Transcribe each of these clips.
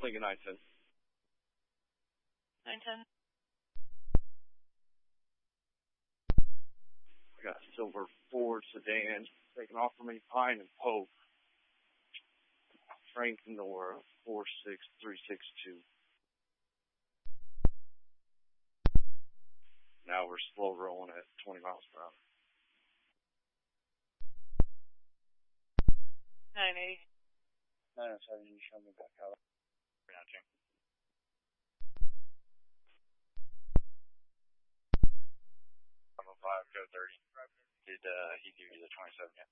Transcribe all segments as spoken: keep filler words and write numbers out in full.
Lincoln nine ten. nine ten. We got silver Ford sedan taking off from me, Pine and Pope. Franklin Nora four six three six two. Now we're slow rolling at twenty miles per hour. nine eighty. nine oh seven, you show me back out. Pronouncing. one oh five, code thirty. Did uh, he give you the twenty-seven yet?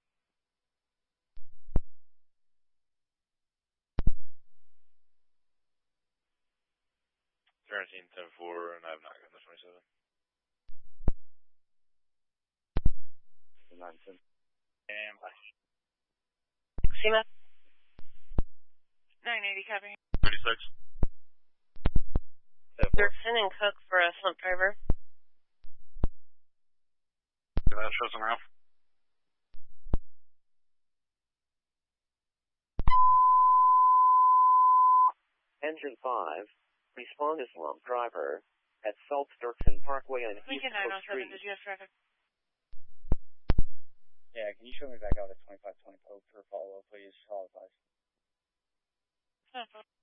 Seventeen ten four, and I've not gotten the twenty-seven. nine ten. And bye. SEMA. nine eighty, copy. thirty-six. Dirksen and Cook for a slump driver. That shows them out. Engine five, respond to slump driver at Salt Dirksen Parkway and East Lincoln nine oh Cook seven, Street. did you have traffic? Yeah, can you show me back out at twenty-five twenty Pope for follow-up, please? All advice. No problem.